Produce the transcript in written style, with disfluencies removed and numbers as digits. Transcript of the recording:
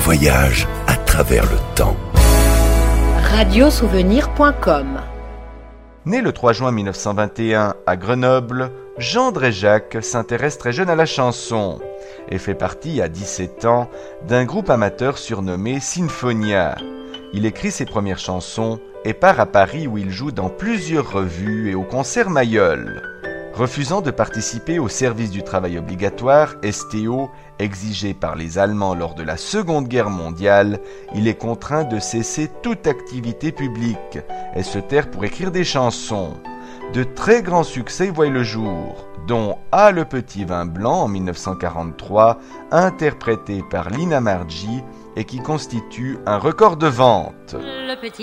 voyage à travers le temps. Radiosouvenir.com. Né le 3 juin 1921 à Grenoble, Jean Dréjac s'intéresse très jeune à la chanson et fait partie, à 17 ans, d'un groupe amateur surnommé Sinfonia. Il écrit ses premières chansons et part à Paris où il joue dans plusieurs revues et au concert Mayol. Refusant de participer au service du travail obligatoire, STO, exigé par les Allemands lors de la Seconde Guerre mondiale, il est contraint de cesser toute activité publique et se taire pour écrire des chansons. De très grands succès voient le jour, dont Ah le petit vin blanc en 1943, interprété par Lina Marji et qui constitue un record de vente.